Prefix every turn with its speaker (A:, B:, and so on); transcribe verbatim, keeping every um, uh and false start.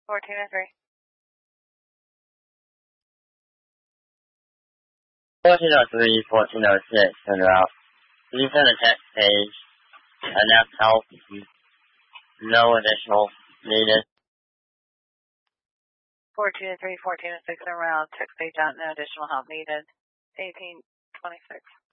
A: fourteen oh three.
B: fourteen oh three, fourteen oh six, turn around. Please send a text page. Enough help. No additional needed.
A: fourteen oh three, fourteen oh six, around. Text page out, no additional help needed. eighteen twenty-six.